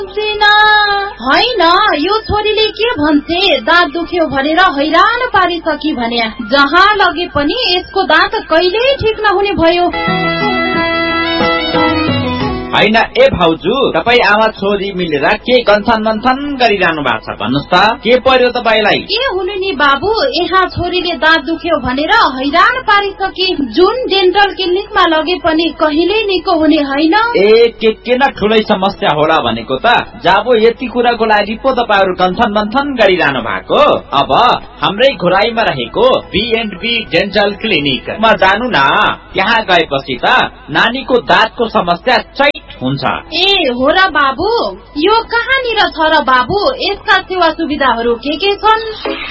होइन, यो छोरीले के भन्छे, दाँत दुख्यो भनेर हैरान पारिसकी भने जहाँ लगे पनि यसको दाँत कहिल्यै ठिक नहुने भयो। होइन ए भाउजू, तपाई आमा छोरी मिलेर के गन्थन मन्थन गरिरहनु भएको छ भन्नुस् त, के पर्यो तपाईलाई? के हुनु नि बाबु, यहाँ छोरीले दाँत दुख्यो भनेर हैरान पारिसकी, जुन डेन्टल क्लिनिकमा लगे पनि कहिल्यै निको हुने होइन। ए के न ठुलै समस्या होला भनेको त, जाबो यति कुराको लागि पो तपाईहरु गन्थन मन्थन गरिरहनु भएको। अब हाम्रै घोराईमा रहेको B&B डेन्टल क्लिनिकमा जानु न, त्यहाँ गएपछि त नानीको दाँतको समस्या हुन्छ। ए हो र बाबु, यो कहाँनिर छ र बाबु, यसका सेवा सुविधाहरू के छन्?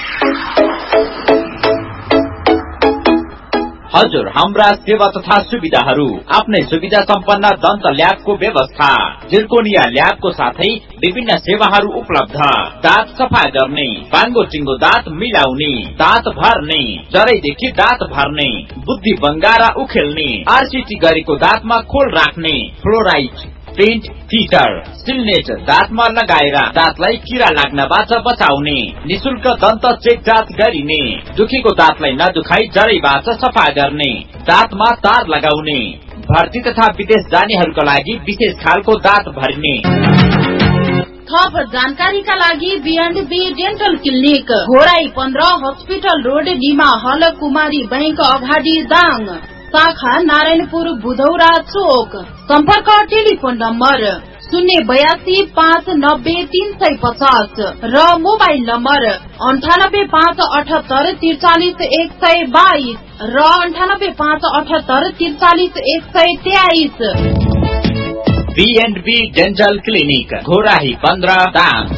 हजुर, हाम्रा सेवा तथा सुविधाहरू आफ्नै सुविधा सम्पन्न दन्त ल्याबको व्यवस्था, जिर्कोनिया ल्याबको साथै विभिन्न सेवाहरू उपलब्ध। दाँत सफा गर्ने, बाङ्गो टिङ्गो दाँत मिलाउने, दाँत भर्ने, जरैदेखि दाँत भर्ने, बुद्धि बङ्गारा उखेल्ने, RCT गरेको दाँतमा खोल राख्ने, फ्लोराइड, प्रिन्ट, फिटर, सिलनेट दाँतमा लगाएर दाँतलाई किरा लाग्नबाट बचाउने, निशुल्क दन्त चेक जाँच गरिने, दुखेको दाँतलाई नदुखाई जरैबाट सफा गर्ने, दाँतमा तार लगाउने, भर्ती तथा विदेश जानेहरूका लागि विशेष खालको दाँत भर्ने। थप जानकारीका लागि B&B dental clinic, Ghorahi 15, hospital road, Dima हल, कुमारी बैंक अगाडि दाङ, शाखा नारायणपुर बुधौरा चोक। सम्पर्क टेलिफोन नम्बर 082 590 350 र मोबाइल नम्बर 98 578 43 122 र 98 578 43 123। B&B dental clinic, Ghorahi 15 Dang.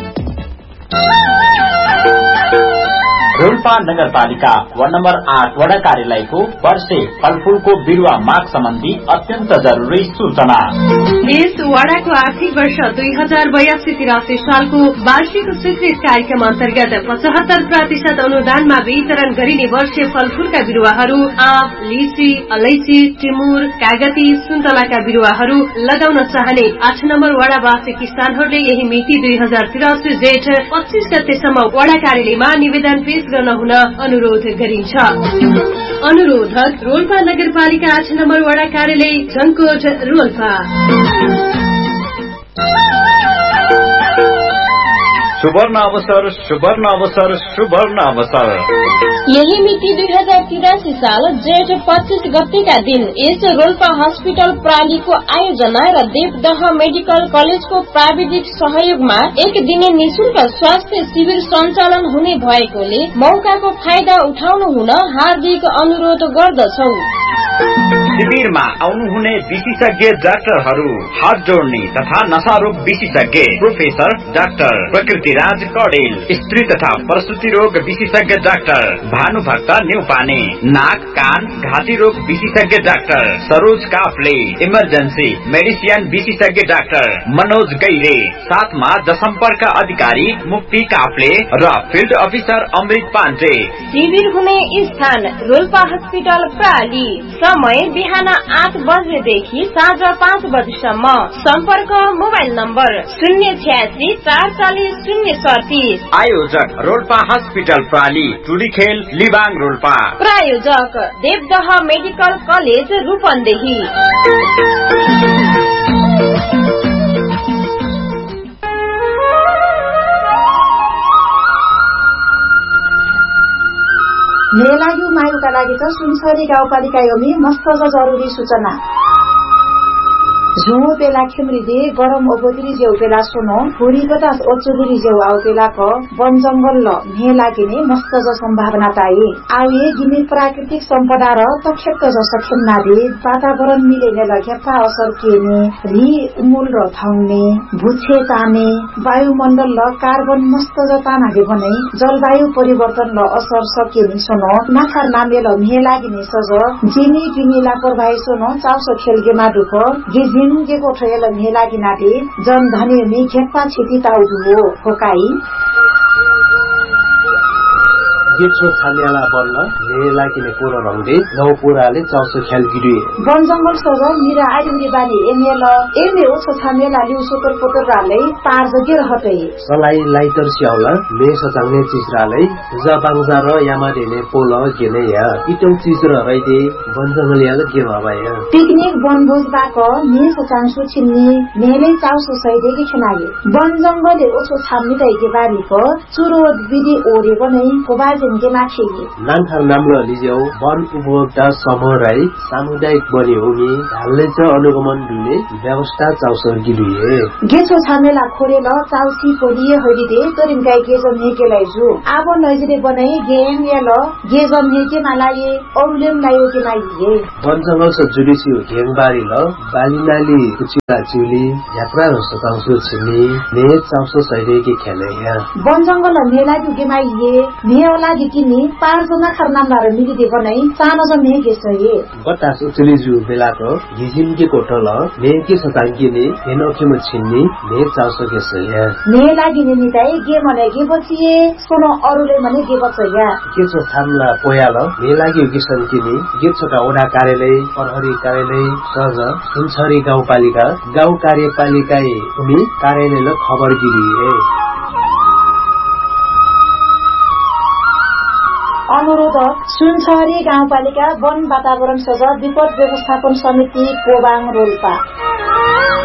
Rolpa नगरपालिका वार्ड नम्बर 8 वडा कार्यालयको वर्षे फलफूलको बिरुवा माग सम्बन्धी अत्यन्त जरुरी सूचना। यस वडाको आर्थिक वर्ष 2082-83 सालको वार्षिक स्वीकृत कार्यक्रम अन्तर्गत 75% अनुदानमा वितरण गरिने वर्षे फलफूलका बिरुवाहरू आँप, लिची, अलैची, टिमुर, कागती, सुन्तलाका बिरुवाहरू लगाउन चाहने 8 नम्बर वडावासी किसानहरूले यही मिति 2083 जेठ 25 गतेसम्म वडा कार्यालयमा निवेदन पेश गर्न हुन अनुरोध गरिन्छ। अनुरोधक रोल्पा नगरपालिका 8 नम्बर वडा कार्यालय जंकोट रोल्पा। सुवर्ण अवसर, सुवर्ण अवसर, सुवर्ण अवसर। यही मिति 2083 साल जेठ 25 गतेका दिन यस रोल्पा हस्पिटल प्रालीको आयोजना र देवदह मेडिकल कलेजको प्राविधिक सहयोगमा एक दिने निशुल्क स्वास्थ्य शिविर सञ्चालन हुने भएकोले मौकाको फाइदा उठाउनु हुन हार्दिक अनुरोध गर्दछौ। शिविरमा आउनुहुने विशेषज्ञ डाक्टरहरू हात जोड्ने तथा नशारोग विशेषज्ञ प्रोफेसर डाक्टर प्रकृतिराज कडेल, स्त्री तथा प्रसुति रोग विशेषज्ञ डाक्टर भानुभक्त न्यौपाने, नाक कान घाँटी रोग विशेषज्ञ doctor Saroj Kafle, emergency medicine विशेषज्ञ डाक्टर मनोज गैरे, साथमा जनसम्पर्क अधिकारी मुक्ति काफले र फिल्ड अफिसर अमृत पाण्डे। शिविर हुने स्थान रोल्पा हस्पिटल प्राली, समय बिहान 8 बजेदेखि साँझ 5 बजेसम्म। सम्पर्क मोबाइल नम्बर 086 440 037। आयोजक रोल्पा हस्पिटल प्राली, टुलीखेल लिबाङ रोल्पा। प्रायोजक देवदह मेडिकल कलेज रूपन्देही। मेलायु मायुका लागि त सुनसरी गाउँपालिका योमी मस्त जरुरी सूचना। झुमो पेला खेमरी गरम ओबोदरी जेउ पेला सोनो हुरी बतास ओचुबुरी जेउ आउ पेला क वन जंगल ल मे लागिने मस्त ज सम्भावना ताई आउ ये गिने प्राकृतिक सम्पदा र तक्षक ज सक्षम नादे वातावरण मिलेने लग्यापा असर केने रि उमूल र थाउने भुछे ताने वायुमण्डल ल कार्बन मस्त ज तानागे बनै जलवायु परिवर्तन ल असर सकेनी सोनो नाखार नामे ल मे लागिने सज जिनी गिनी लापरवाही सोनो चाउसो खेलगे माडुक गिजिनुगे कोठयल मे लागिनाले जन धने मे खेप्पा छिति ताउ हो होकाई गेछो छानेला बल्ल नेला किने पोर रंगदे नौ पोराले चाउसो ख्याल गिरी वन जंगल सज मिरा आइडुरी बानी एमेल एमे ओछो छानेला लिउ सोतर पोतर राले पार जगे रहते सलाई लाइटर स्याउला मे सचांगने चिजराले जबांजा र यामा देने पोल गेने या इटौ चिज र रैदे वन जंगल याले के भबाया पिकनिक वनभोज बाको ने सचांसु छिन्नी नेले चाउसो सैदेकी खनाये वन जंगलले ओछो छाम्नी दैके बारीको चुरो विधि ओरे बनै कोबाजन के माछी नानथार नामलो लिज्यौ वन उपभोक्ता समूह राई सामुदायिक बने होगी ढालले च अनुगमन दुने व्यवस्था चाउसो गिलिए गेछो छामेला खोरेल चाउसी पोरिए हरिदे तोरिन गाई गेजन नेकेलाई जु आबो नजिरे बनै गेम याल गेजन नेके मालाये औलेम लायो के माइए वन जंगल स जुडिसी घेङबारी ल बालिनाली कुचिला चिउली यात्रा र सताउसो छिनी ने चाउसो सैदे के खेले या वन जंगल मेला दुगे माइए नेला दिकिनी पार जना खरनाम लार मिलि दे बनै सानो जन ने गेसये बतास उचली जु बेलाको हिजिम के कोठल ने के सतांगी ने हेनोखे म छिन्नी ने चाउसो गेसया ने लागिने निताई गे मने गे बचिए सोनो अरुले मने गे बचया के छ थामला पोयाल ने लागि किसन किनी गे छका ओडा कार्यालय प्रहरी कार्यालय सज सुनछरी गाउँपालिका गाउँ कार्यपालिका उनी कार्यालयले खबर दिए अनुरोध सुनछरी गाउँपालिका वन वातावरण सज विपद व्यवस्थापन समिति कोबाङ रोल्पा